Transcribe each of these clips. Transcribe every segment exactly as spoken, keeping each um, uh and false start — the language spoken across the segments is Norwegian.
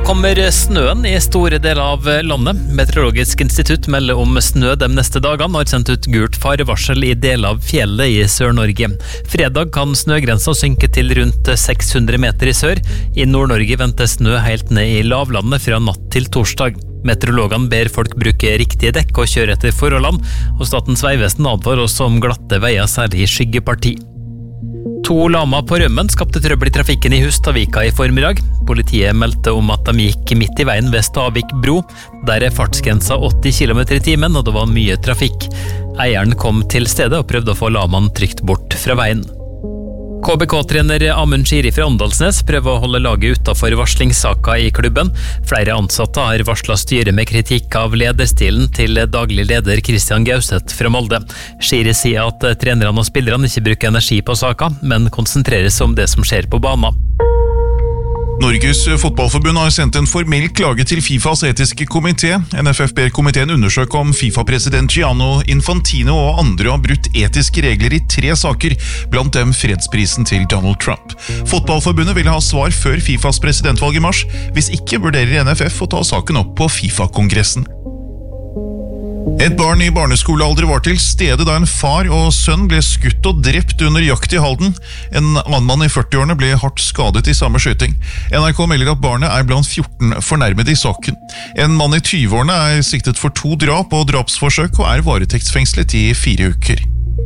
kommer snøen i store deler av landet. Meteorologisk institutt melder om snø de neste dagene, har sendt ut gult farevarsel i deler av fjellet i Sør-Norge. Fredag kan snøgrensa synke til rundt seks hundre meter i sør. I Nord-Norge venter snø helt ned i lavlandet fra natt til torsdag. Meteorologene ber folk bruke riktige dekk og kjøre etter forholdene, og Statens vegvesen advarer også om glatte veier, særlig i skyggeparti. To lama på rømmen skapte trøbbel i trafikken i Hustadvika i formiddag. Politiet meldte om at de gikk midt i veien ved Stavik bro. Der er fartsgrensa åtti kilometer i timen, og det var mye trafikk. Eieren kom til stedet og prøvde å få lamaen trygt bort fra veien. K B K-trener Amund Shiri fra Åndalsnes prøver å holde laget utenfor varslingssaka i klubben. Flere ansatte har varslet styret med kritikk av lederstilen til daglig leder Christian Gauseth fra Molde. Shiri sier at trenerne og spillerne ikke bruker energi på saka, men konsentrerer seg om det som skjer på banen. Norges fotballforbund har sendt en formell klage til FIFAs etiske komité. N F F ber komiteen undersøke om FIFA-president Gianni Infantino og andre har brutt etiske regler i tre saker, blant dem fredsprisen til Donald Trump. Fotballforbundet vil ha svar før FIFAs presidentvalg i mars. Hvis ikke vurderer N F F å ta saken opp på FIFA-kongressen. Et barn i barneskolealder var til stede da en far og sønn ble skutt og drept under jakt i Halden. En annen mann i førtiårene ble hardt skadet i samme skyting. N R K melder at barnet er blant fjorten fornærmede i saken. En mann i tyveårene er siktet for to drap og drapsforsøk og er varetektsfengslet i fire uker.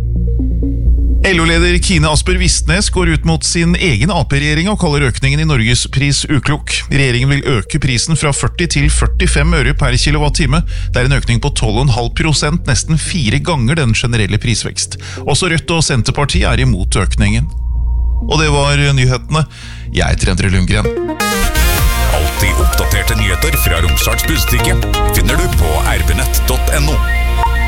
L O-leder Kine Asper Vistnes går ut mot sin egen A P-regjering og kaller økningen i Norges pris uklok. Regjeringen vil øke prisen fra førti til førtifem øre per kilowattime. Det er en økning på tolv komma fem prosent, nesten fire ganger den generelle prisvekst. Også Rødt og Senterpartiet er imot økningen. Og det var nyhetene. Jeg heter Endre Lundgren. Alltid oppdaterte nyheter fra Romsdals Budstikke.